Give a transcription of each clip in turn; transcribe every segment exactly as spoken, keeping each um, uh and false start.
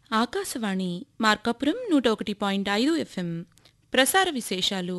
ఆకాశవాణి మార్కాపురం నూట ఒకటి పాయింట్ ఐదు ఎఫ్ఎం ప్రసార విశేషాలు.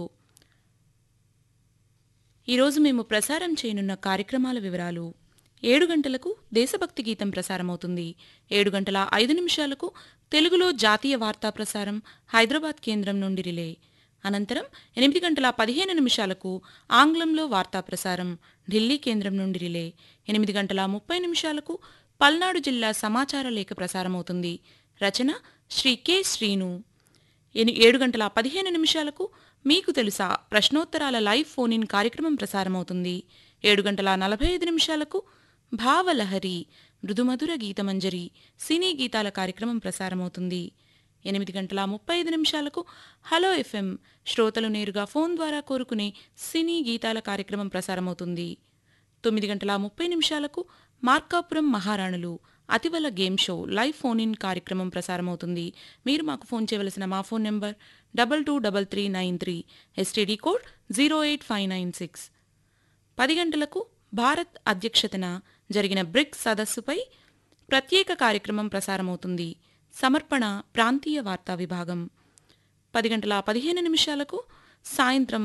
ఈరోజు మేము ప్రసారం చేయనున్న కార్యక్రమాల వివరాలు. ఏడు గంటలకు దేశభక్తి గీతం ప్రసారమవుతుంది. ఏడు గంటల ఐదు నిమిషాలకు తెలుగులో జాతీయ వార్తా ప్రసారం హైదరాబాద్ కేంద్రం నుండి రిలే. అనంతరం ఎనిమిది గంటల పదిహేను నిమిషాలకు ఆంగ్లంలో వార్తా ప్రసారం ఢిల్లీ కేంద్రం నుండి రిలే. ఎనిమిది గంటల ముప్పై నిమిషాలకు పల్నాడు జిల్లా సమాచార లేఖ ప్రసారమవుతుంది. రచన శ్రీ కె శ్రీను. ఎని ఏడు గంటల పదిహేను నిమిషాలకు మీకు తెలుసా ప్రశ్నోత్తరాల లైవ్ ఫోన్ ఇన్ కార్యక్రమం ప్రసారమవుతుంది. ఏడు గంటల నలభై ఐదు నిమిషాలకు భావలహరి మృదుమధుర గీతమంజరి సినీ గీతాల కార్యక్రమం ప్రసారమవుతుంది. ఎనిమిది గంటల ముప్పై ఐదు నిమిషాలకు హలో ఎఫ్ఎం శ్రోతలు నేరుగా ఫోన్ ద్వారా కోరుకునే సినీ గీతాల కార్యక్రమం ప్రసారమవుతుంది. తొమ్మిది గంటల ముప్పై నిమిషాలకు మార్కాపురం మహారాణులు అతివల game show live phone in కార్యక్రమం ప్రసారమవుతుంది. మీరు మాకు ఫోన్ చేయవలసిన మా phone number double two double three nine three STD code zero eight five nine six. పది గంటలకు భారత్ అధ్యక్షతన జరిగిన బ్రిక్స్ సదస్సుపై ప్రత్యేక కార్యక్రమం ప్రసారమవుతుంది. సమర్పణ ప్రాంతీయ వార్తా విభాగం. పది గంటల పదిహేను నిమిషాలకు సాయంత్రం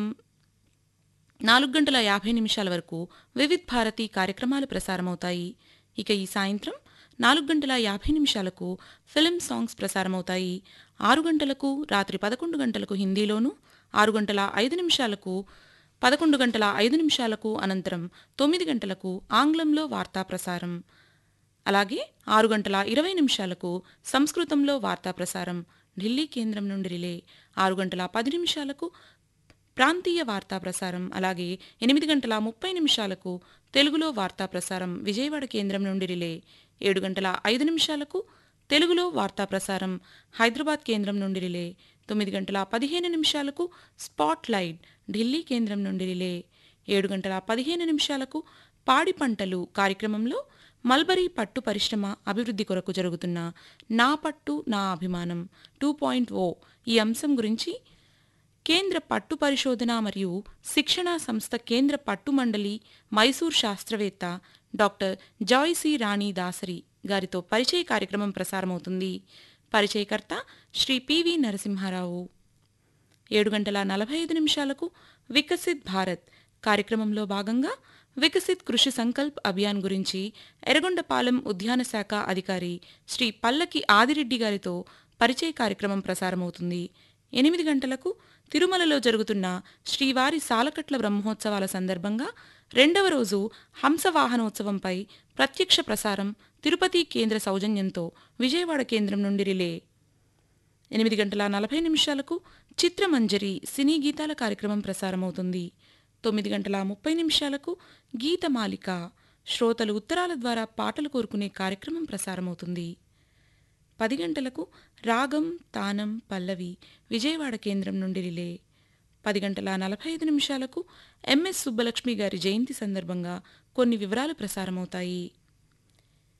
నాలుగు గంటల యాభై నిమిషాల వరకు వివిధ్ భారతి కార్యక్రమాలు ప్రసారమవుతాయి. ఇక ఈ సాయంత్రం నాలుగు గంటల యాభై నిమిషాలకు ఫిల్మ్ సాంగ్స్ ప్రసారమవుతాయి. ఆరు గంటలకు రాత్రి పదకొండు గంటలకు హిందీలోను, ఆరు గంటల ఐదు నిమిషాలకు పదకొండు గంటల ఐదు నిమిషాలకు అనంతరం తొమ్మిది గంటలకు ఆంగ్లంలో వార్తా ప్రసారం. అలాగే ఆరు గంటల ఇరవై నిమిషాలకు సంస్కృతంలో వార్తా ప్రసారం ఢిల్లీ కేంద్రం నుండి రిలే. ఆరు గంటల పది నిమిషాలకు ప్రాంతీయ వార్తా ప్రసారం. అలాగే ఎనిమిది గంటల ముప్పై నిమిషాలకు తెలుగులో వార్తా ప్రసారం విజయవాడ కేంద్రం నుండి రిలే. ఏడు గంటల ఐదు నిమిషాలకు తెలుగులో వార్తా ప్రసారం హైదరాబాద్ కేంద్రం నుండి రిలే. తొమ్మిది గంటల పదిహేను నిమిషాలకు స్పాట్ లైట్ ఢిల్లీ కేంద్రం నుండి రిలే. ఏడు గంటల పదిహేను నిమిషాలకు పాడి పంటలు కార్యక్రమంలో మల్బరీ పట్టు పరిశ్రమ అభివృద్ధి కొరకు జరుగుతున్న నా పట్టు నా అభిమానం టూ పాయింట్ ఓ ఈ అంశం గురించి కేంద్ర పట్టు పరిశోధన మరియు శిక్షణా సంస్థ కేంద్ర పట్టు మండలి మైసూర్ శాస్త్రవేత్త డాక్టర్ జాయ్ సి రాణి దాసరి గారితో పరిచయ కార్యక్రమం ప్రసారమవుతుంది. పరిచయకర్త శ్రీ పివి నరసింహారావు. ఏడు గంటల నలభై ఐదు నిమిషాలకు వికసిత్ భారత్ కార్యక్రమంలో భాగంగా వికసిత్ కృషి సంకల్ప్ అభియాన్ గురించి ఎర్రగొండపాలెం ఉద్యాన శాఖ అధికారి శ్రీ పల్లకి ఆదిరెడ్డి గారితో పరిచయ కార్యక్రమం ప్రసారమవుతుంది. ఎనిమిది గంటలకు తిరుమలలో జరుగుతున్న శ్రీవారి సాలకట్ల బ్రహ్మోత్సవాల సందర్భంగా రెండవ రోజు హంసవాహనోత్సవంపై ప్రత్యక్ష ప్రసారం తిరుపతి కేంద్ర సౌజన్యంతో విజయవాడ కేంద్రం నుండి రిలే. ఎనిమిది గంటల నలభై నిమిషాలకు చిత్రమంజరి సినీ గీతాల కార్యక్రమం ప్రసారమవుతుంది. తొమ్మిది గంటల ముప్పై నిమిషాలకు గీతమాలిక శ్రోతలు ఉత్తరాల ద్వారా పాటలు కోరుకునే కార్యక్రమం ప్రసారమవుతుంది. పది గంటలకు రాగం తానం పల్లవి విజయవాడ కేంద్రం నుండి రిలే. పది గంటల నలభై ఐదు నిమిషాలకు ఎంఎస్ సుబ్బలక్ష్మి గారి జయంతి సందర్భంగా కొన్ని వివరాలు ప్రసారమవుతాయి.